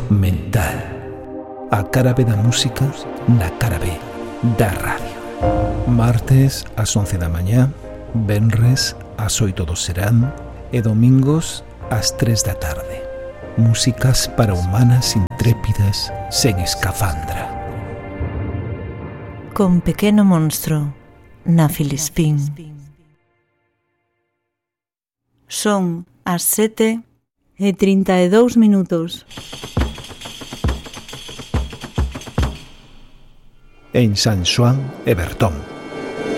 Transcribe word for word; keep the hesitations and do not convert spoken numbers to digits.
mental. A cara B da música na cara B da radio. Martes ás once da mañá, venres ás oito do serán e domingos ás tres da tarde. Músicas para humanas intrépidas sen escafandra. Con Pequeno Monstro na Filispín. Son as sete e trinta e dous minutos. En San Xoán e Bertón.